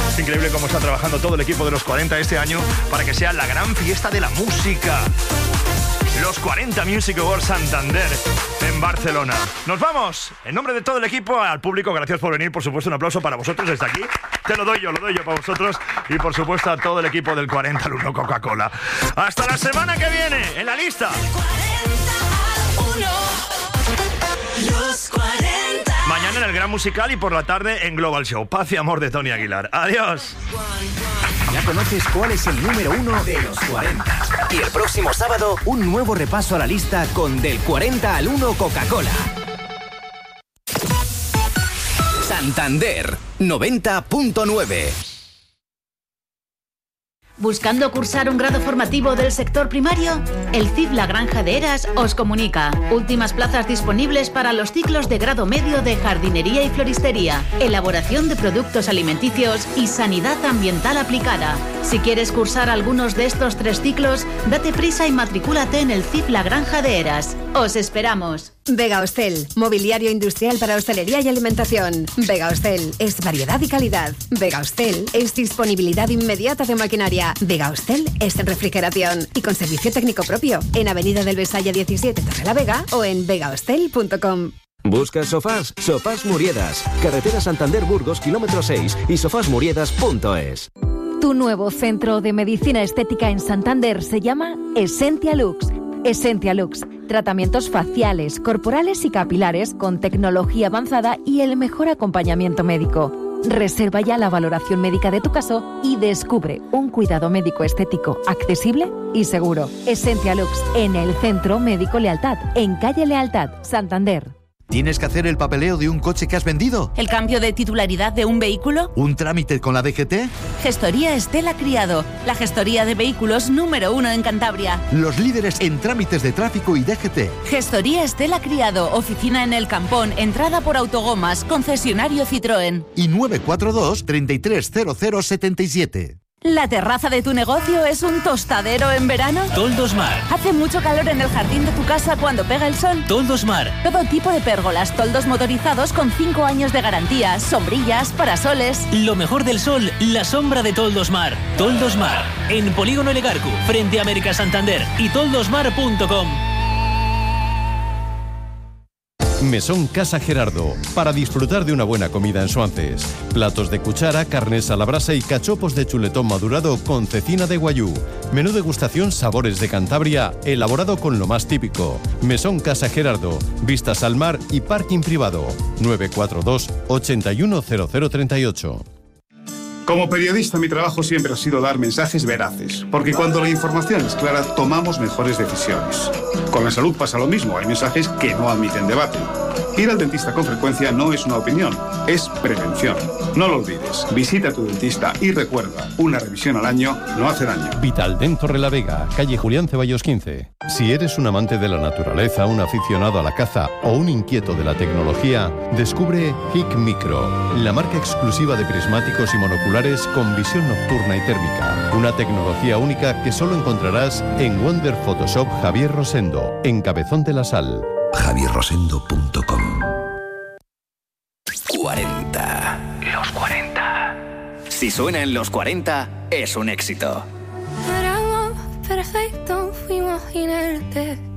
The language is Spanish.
Es increíble cómo está trabajando todo el equipo de los 40 este año para que sea la gran fiesta de la música. Los 40 Music Awards Santander en Barcelona. Nos vamos. En nombre de todo el equipo, al público, gracias por venir. Por supuesto, un aplauso para vosotros desde aquí. Lo doy yo para vosotros. Y por supuesto a todo el equipo del 40 al 1 Coca-Cola. Hasta la semana que viene, en la lista. 40 al 1. Los 40. Mañana en el Gran Musical y por la tarde en Global Show. Paz y amor de Tony Aguilar. Adiós. Ya conoces cuál es el número 1 de los 40. Y el próximo sábado, un nuevo repaso a la lista con Del 40 al 1 Coca-Cola. Santander 90.9. ¿Buscando cursar un grado formativo del sector primario? El CIF La Granja de Heras os comunica. Últimas plazas disponibles para los ciclos de grado medio de jardinería y floristería, elaboración de productos alimenticios y sanidad ambiental aplicada. Si quieres cursar algunos de estos 3 ciclos, date prisa y matricúlate en el CIF La Granja de Heras. ¡Os esperamos! Vega Hostel, mobiliario industrial para hostelería y alimentación. Vega Hostel es variedad y calidad. Vega Hostel es disponibilidad inmediata de maquinaria. Vega Hostel es refrigeración y con servicio técnico propio en Avenida del Besaya 17, Torrelavega o en vegahostel.com. ¿Buscas sofás? Sofás Muriedas. Carretera Santander-Burgos, kilómetro 6 y sofasmuriedas.es. Tu nuevo centro de medicina estética en Santander se llama Essentia Lux. Essentia Lux. Tratamientos faciales, corporales y capilares con tecnología avanzada y el mejor acompañamiento médico. Reserva ya la valoración médica de tu caso y descubre un cuidado médico estético accesible y seguro. Essentia Lux, en el Centro Médico Lealtad, en calle Lealtad, Santander. ¿Tienes que hacer el papeleo de un coche que has vendido? ¿El cambio de titularidad de un vehículo? ¿Un trámite con la DGT? Gestoría Estela Criado, la gestoría de vehículos número 1 en Cantabria. Los líderes en trámites de tráfico y DGT. Gestoría Estela Criado, oficina en El Campón, entrada por Autogomas, concesionario Citroën. Y 942 330077. ¿La terraza de tu negocio es un tostadero en verano? Toldos Mar. ¿Hace mucho calor en el jardín de tu casa cuando pega el sol? Toldos Mar. Todo tipo de pérgolas, toldos motorizados con 5 años de garantía, sombrillas, parasoles. Lo mejor del sol, la sombra de Toldos Mar. Toldos Mar. En Polígono Legarcu, frente a América Santander y toldosmar.com. Mesón Casa Gerardo, para disfrutar de una buena comida en Suances. Platos de cuchara, carnes a la brasa y cachopos de chuletón madurado con cecina de guayú. Menú degustación sabores de Cantabria, elaborado con lo más típico. Mesón Casa Gerardo, vistas al mar y parking privado. 942 810038. Como periodista, mi trabajo siempre ha sido dar mensajes veraces, porque cuando la información es clara, tomamos mejores decisiones. Con la salud pasa lo mismo, hay mensajes que no admiten debate. Ir al dentista con frecuencia no es una opinión, es prevención. No lo olvides, visita a tu dentista y recuerda, una revisión al año no hace daño. Vitaldent Torrelavega, calle Julián Ceballos 15. Si eres un amante de la naturaleza, un aficionado a la caza o un inquieto de la tecnología, descubre HIC Micro, la marca exclusiva de prismáticos y monoculares con visión nocturna y térmica. Una tecnología única que solo encontrarás en Wonder Photoshop Javier Rosendo, en Cabezón de la Sal. javierrosendo.com. 40. Los 40. Si suena en los 40, es un éxito. Éramos perfectos, fuimos inertes.